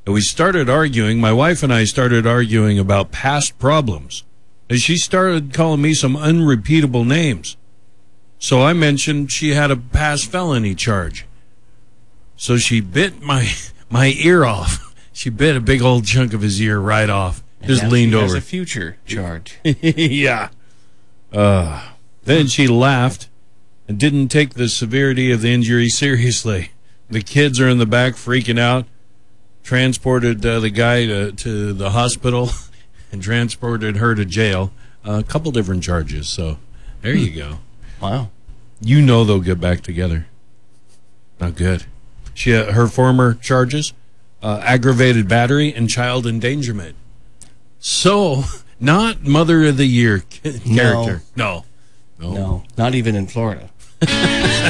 And we started arguing. My wife and I started arguing about past problems. And she started calling me some unrepeatable names. So I mentioned she had a past felony charge. So she bit my ear off. She bit a big old chunk of his ear right off. And just now leaned she over. has a future charge. Yeah. Then she laughed and didn't take the severity of the injury seriously. The kids are in the back freaking out. Transported the guy to the hospital and transported her to jail. A couple different charges. So there you go. Wow. You know they'll get back together. Not good. She her former charges, aggravated battery and child endangerment. So, not Mother of the Year character. No. No, not even in Florida.